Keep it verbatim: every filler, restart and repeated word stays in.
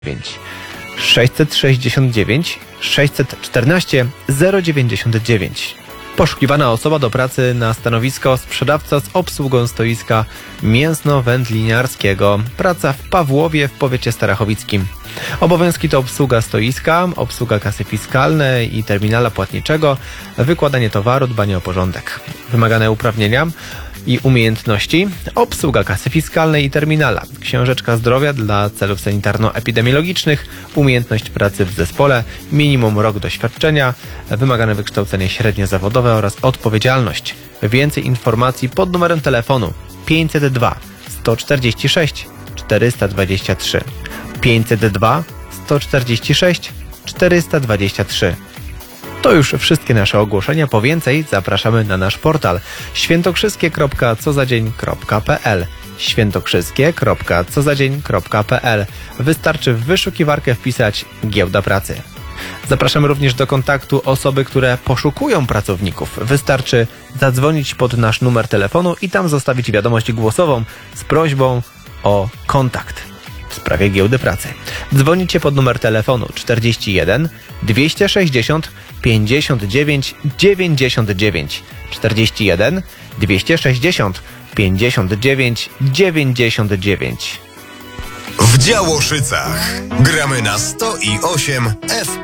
sześćset sześćdziesiąt dziewięć sześćset czternaście zero dziewięćdziesiąt dziewięć. Poszukiwana osoba do pracy na stanowisko sprzedawca z obsługą stoiska mięsno-wędliniarskiego. Praca w Pawłowie w powiecie starachowickim. Obowiązki to obsługa stoiska, obsługa kasy fiskalnej i terminala płatniczego, wykładanie towaru, dbanie o porządek. Wymagane uprawnienia i umiejętności: obsługa kasy fiskalnej i terminala, książeczka zdrowia dla celów sanitarno-epidemiologicznych, umiejętność pracy w zespole, minimum rok doświadczenia, wymagane wykształcenie średnie zawodowe oraz odpowiedzialność. Więcej informacji pod numerem telefonu pięćset dwa sto czterdzieści sześć czterysta dwadzieścia trzy pięćset dwa sto czterdzieści sześć czterysta dwadzieścia trzy. To już wszystkie nasze ogłoszenia. Po więcej zapraszamy na nasz portal świętokrzyskie kropka cozadzień kropka p l świętokrzyskie kropka cozadzień kropka p l. Wystarczy w wyszukiwarkę wpisać Giełda Pracy. Zapraszamy również do kontaktu osoby, które poszukują pracowników. Wystarczy zadzwonić pod nasz numer telefonu i tam zostawić wiadomość głosową z prośbą o kontakt w sprawie Giełdy Pracy. Dzwonicie pod numer telefonu czterdzieści jeden dwieście sześćdziesiąt pięćdziesiąt dziewięć dziewięćdziesiąt dziewięć czterdzieści jeden dwieście sześćdziesiąt pięćdziesiąt dziewięć dziewięćdziesiąt dziewięć. W Działoszycach gramy na sto osiem F